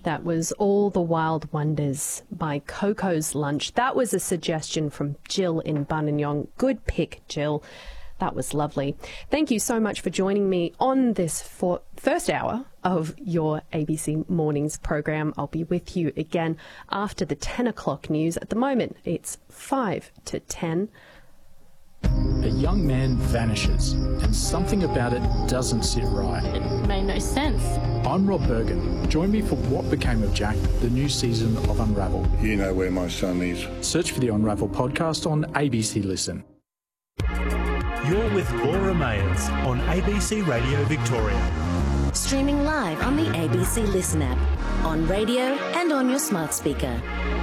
That was All the Wild Wonders by Coco's Lunch. That was a suggestion from Jill in Buninyong. Good pick, Jill. That was lovely. Thank you so much for joining me on this first hour of your ABC Mornings program. I'll be with you again after the 10 o'clock news. At the moment, it's 5 to 10. A young man vanishes, and something about it doesn't sit right. It made no sense. I'm Rob Bergen. Join me for What Became of Jack, the new season of Unravel. You know where my son is. Search for the Unravel podcast on ABC Listen. You're with Laura Mayers on ABC Radio Victoria. Streaming live on the ABC Listen app, on radio and on your smart speaker.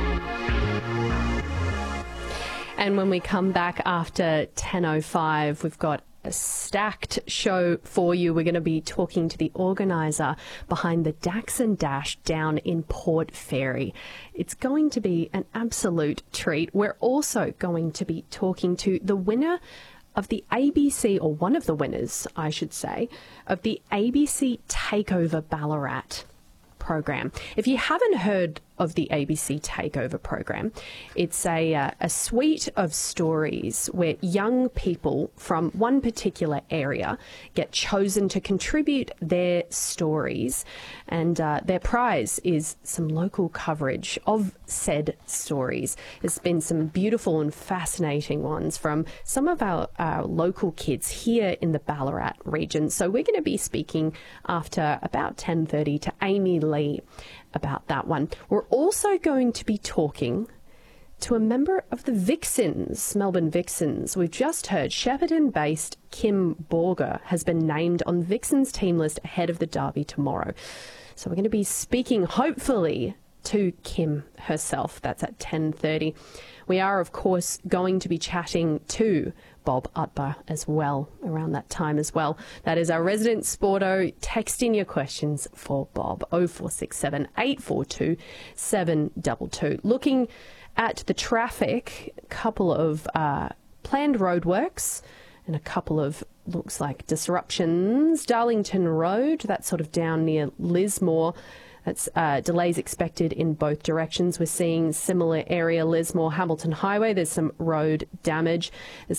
And when we come back after 10:05, we've got a stacked show for you. We're going to be talking to the organiser behind the Dax and Dash down in Port Fairy. It's going to be an absolute treat. We're also going to be talking to the winner of the ABC, or one of the winners, I should say, of the ABC Takeover Ballarat program. If you haven't heard of the ABC Takeover program, it's a suite of stories where young people from one particular area get chosen to contribute their stories, and their prize is some local coverage of said stories. There's been some beautiful and fascinating ones from some of our local kids here in the Ballarat region. So we're going to be speaking after about 10:30 to Amy Lee about that one. We're also going to be talking to a member of the Vixens, Melbourne Vixens. We've just heard Shepparton-based Kim Borger has been named on the Vixens team list ahead of the derby tomorrow. So we're going to be speaking, hopefully, to Kim herself. That's at 10:30. We are, of course, going to be chatting to Bob Utbar as well around that time as well. That is our resident sporto. Text in your questions for Bob, 0467 842 722. Looking at the traffic, a couple of planned roadworks and a couple of, looks like, disruptions. Darlington Road, that's sort of down near Lismore. That's delays expected in both directions. We're seeing similar area, Lismore, Hamilton Highway. There's some road damage. There's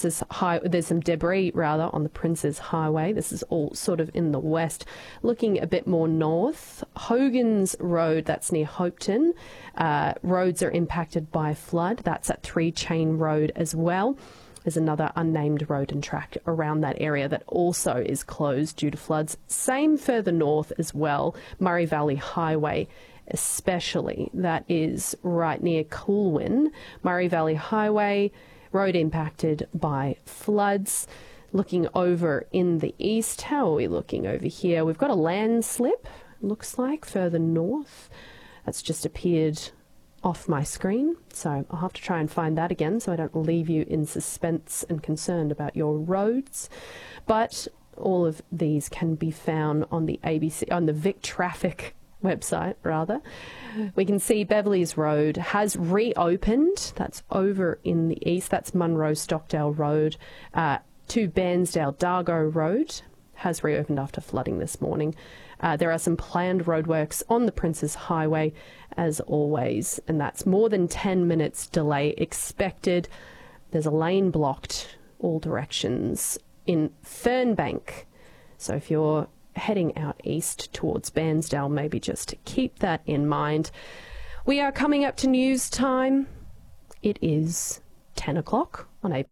some debris on the Princes Highway. This is all sort of in the west. Looking a bit more north, Hogan's Road, that's near Hopeton. Roads are impacted by flood. That's at 3 Chain Road as well. There's another unnamed road and track around that area that also is closed due to floods. Same further north as well, Murray Valley Highway especially. That is right near Coolwyn. Murray Valley Highway, road impacted by floods. Looking over in the east, how are we looking over here? We've got a landslip, looks like, further north. That's just appeared off my screen, so I'll have to try and find that again so I don't leave you in suspense and concerned about your roads. But all of these can be found on the ABC, on the Vic Traffic website, rather. We can see Beverleys Road has reopened. That's over in the east. That's Munro Stockdale Road. To Bairnsdale Dargo Road has reopened after flooding this morning. There are some planned roadworks on the Princes Highway, as always, and that's more than 10 minutes delay expected. There's a lane blocked all directions in Fernbank. So if you're heading out east towards Bairnsdale, maybe just keep that in mind. We are coming up to news time. It is 10 o'clock on a...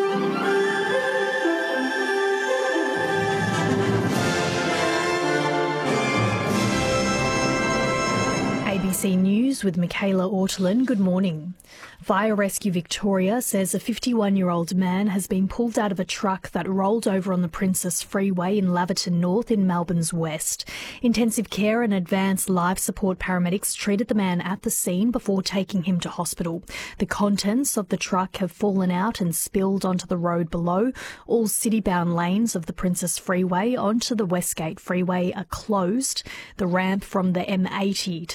ABC News with Michaela Ortolin. Good morning. Fire Rescue Victoria says a 51-year-old man has been pulled out of a truck that rolled over on the Princess Freeway in Laverton North in Melbourne's west. Intensive care and advanced life support paramedics treated the man at the scene before taking him to hospital. The contents of the truck have fallen out and spilled onto the road below. All city-bound lanes of the Princess Freeway onto the Westgate Freeway are closed. The ramp from the M80 to